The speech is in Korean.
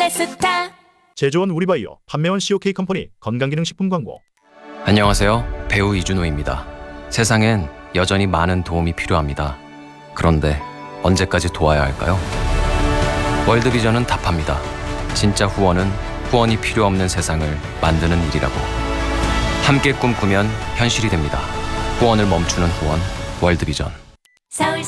헬스타. 제조원 우리바이오, 판매원 COK 컴퍼니 건강기능식품 광고. 안녕하세요. 배우 이준호입니다. 세상엔 여전히 많은 도움이 필요합니다. 그런데 언제까지 도와야 할까요? 월드비전은 답합니다. 진짜 후원은 후원이 필요 없는 세상을 만드는 일이라고. 함께 꿈꾸면 현실이 됩니다. 후원을 멈추는 후원, 월드비전. 서울